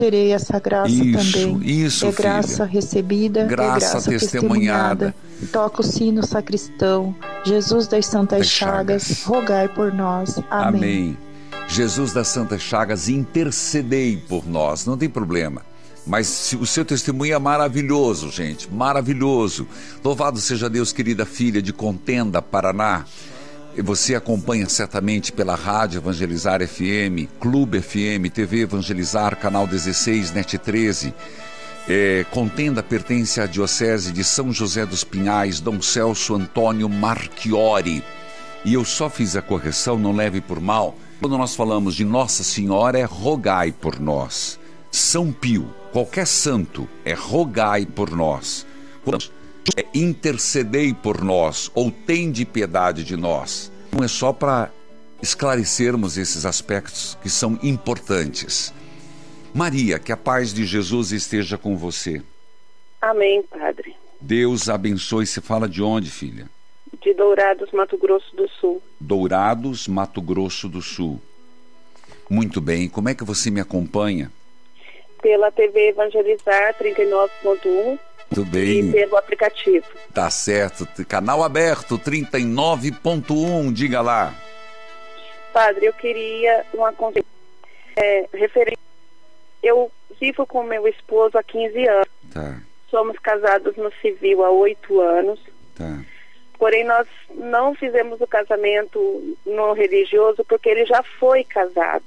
terei essa graça também. Isso, é graça filha. recebida, Graça é graça testemunhada. Toca o sino, sacristão. Jesus das Santas Chagas, rogai por nós. Amém. Jesus das Santas Chagas, intercedei por nós. Não tem problema. Mas o seu testemunho é maravilhoso, gente. Maravilhoso. Louvado seja Deus, querida filha de Contenda, Paraná. Você acompanha certamente pela Rádio Evangelizar FM, Clube FM, TV Evangelizar, Canal 16, NET 13. Contenda pertence à Diocese de São José dos Pinhais, Dom Celso Antônio Marchiori. E eu só fiz a correção, não leve por mal. Quando nós falamos de Nossa Senhora, é rogai por nós. São Pio, qualquer santo, é rogai por nós. É intercedei por nós, ou tende piedade de nós. Não é só para esclarecermos esses aspectos que são importantes. Maria, que a paz de Jesus esteja com você. Amém, Padre. Deus abençoe. Você fala de onde, filha? De Dourados, Mato Grosso do Sul. Dourados, Mato Grosso do Sul. Muito bem. Como é que você me acompanha? Pela TV Evangelizar 39.1. Muito bem. E pelo aplicativo. Tá certo. Canal aberto 39.1, diga lá. Padre, eu queria uma referência. Eu vivo com meu esposo há 15 anos. Tá. Somos casados no civil há 8 anos. Tá. Porém, nós não fizemos o casamento no religioso porque ele já foi casado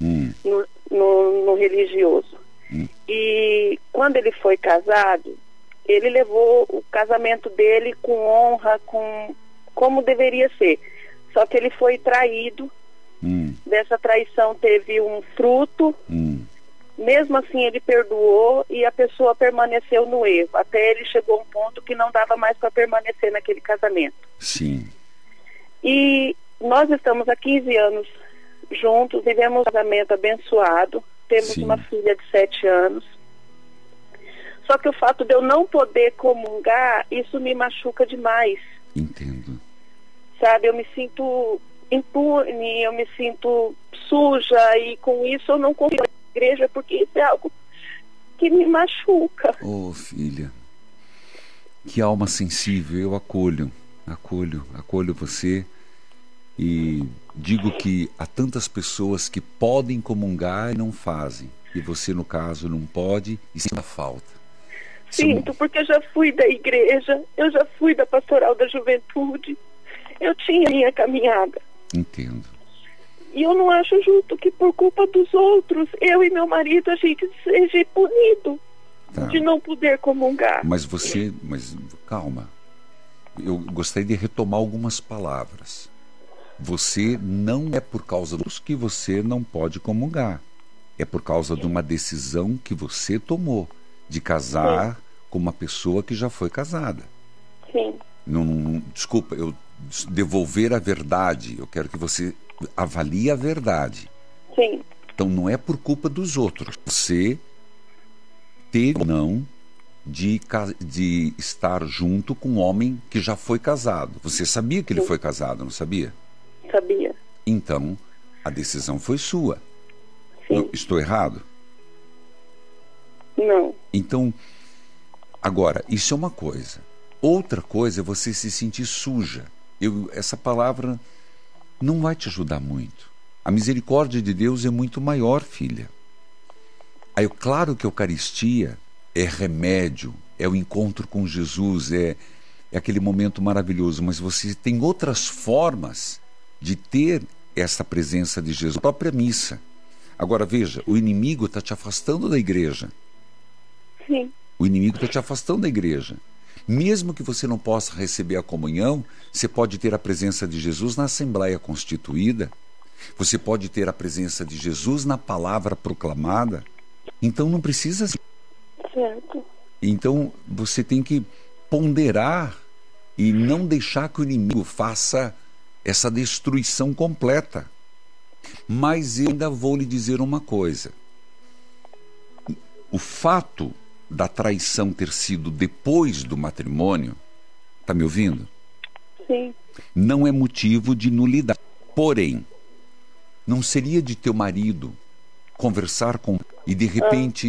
no religioso. E quando ele foi casado, ele levou o casamento dele com honra, como deveria ser. Só que ele foi traído. Dessa traição teve um fruto. Mesmo assim ele perdoou e a pessoa permaneceu no erro. Até ele chegou a um ponto que não dava mais para permanecer naquele casamento. Sim. E nós estamos há 15 anos juntos, vivemos um casamento abençoado. Temos uma filha de 7 anos. Só que o fato de eu não poder comungar, isso me machuca demais. Entendo. Sabe, eu me sinto impune, eu me sinto suja e com isso eu não confio na igreja porque isso é algo que me machuca. Oh, filha, que alma sensível, eu acolho você e digo que há tantas pessoas que podem comungar e não fazem, e você no caso não pode e sente falta. Sinto, porque eu já fui da igreja, eu já fui da pastoral da juventude, eu tinha minha caminhada. Entendo. E eu não acho justo que por culpa dos outros, eu e meu marido, a gente seja punido de não poder comungar. Mas calma, eu gostaria de retomar algumas palavras. Você não é por causa dos que você não pode comungar, é por causa de uma decisão que você tomou de casar com uma pessoa que já foi casada. Sim. Desculpa, eu devolver a verdade, eu quero que você avalie a verdade. Sim. Então não é por culpa dos outros. Você teve ou não de estar junto com um homem que já foi casado. Você sabia que ele foi casado, não sabia? Sabia. Então, a decisão foi sua. Sim. Estou errado? Não. Então, agora, isso é uma coisa. Outra coisa é você se sentir suja. Essa palavra não vai te ajudar muito. A misericórdia de Deus é muito maior, filha. Aí, claro que a Eucaristia é remédio, é o encontro com Jesus, é aquele momento maravilhoso, mas você tem outras formas de ter essa presença de Jesus. A própria missa. Agora, veja, o inimigo está te afastando da igreja. Sim. O inimigo está te afastando da igreja. Mesmo que você não possa receber a comunhão, você pode ter a presença de Jesus na Assembleia Constituída, você pode ter a presença de Jesus na palavra proclamada. Então não precisa... Certo. Então você tem que ponderar e não deixar que o inimigo faça essa destruição completa. Mas eu ainda vou lhe dizer uma coisa. O fato da traição ter sido depois do matrimônio, tá me ouvindo? Sim. Não é motivo de nulidade. Porém, não seria de teu marido conversar com... E de repente